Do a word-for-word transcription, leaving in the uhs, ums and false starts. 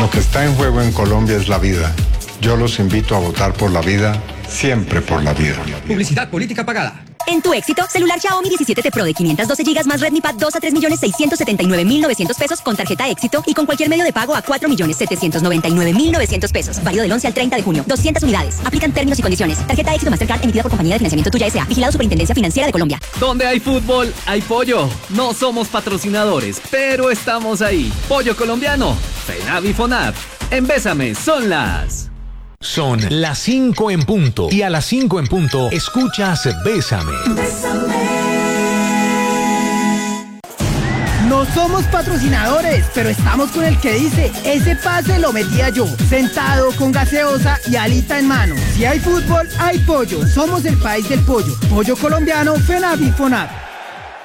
Lo que está en juego en Colombia es la vida. Yo los invito a votar por la vida, siempre por la vida. Publicidad política pagada. En tu éxito, celular Xiaomi diecisiete T Pro de quinientos doce gigas más Redmi Pad dos a tres millones seiscientos setenta y nueve mil novecientos pesos con tarjeta éxito y con cualquier medio de pago a cuatro millones setecientos noventa y nueve mil novecientos pesos. Válido del once al treinta de junio. doscientas unidades. Aplican términos y condiciones. Tarjeta éxito Mastercard emitida por Compañía de Financiamiento Tuya S A. Vigilado Superintendencia Financiera de Colombia. Donde hay fútbol, hay pollo. No somos patrocinadores, pero estamos ahí. Pollo colombiano. FENAV y FONAV. En Bésame son las... Son las cinco en punto. Y a las cinco en punto, escuchas Bésame. No somos patrocinadores, pero estamos con el que dice, ese pase lo metía yo, sentado con gaseosa y alita en mano. Si hay fútbol, hay pollo. Somos el país del pollo. Pollo colombiano, FENAV y FONAV.